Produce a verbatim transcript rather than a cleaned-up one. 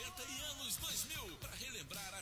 noventa e anos dois mil, para relembrar a